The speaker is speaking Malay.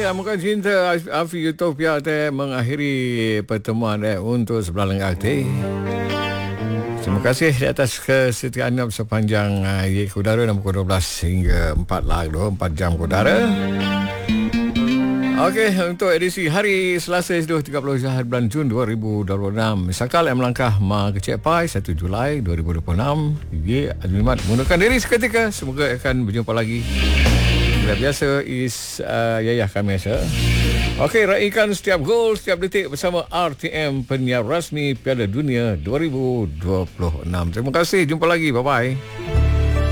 Amukan Cinta Afi Utopia mengakhiri pertemuan untuk sebelah lengkap. Terima kasih di atas kesetiaan anda sepanjang udara dalam pukul 12 hingga 4 jam udara. Okey, untuk edisi hari Selasa 30 bulan Jun 2026, Sakal yang melangkah ke Pai 1 Julai 2026. Azmimat mengundurkan diri seketika. Semoga akan berjumpa lagi. Bila biasa Yayah kami rasa. Okey, raikan setiap gol, setiap detik bersama RTM, penyiar rasmi Piala Dunia 2026. Terima kasih, jumpa lagi, bye-bye.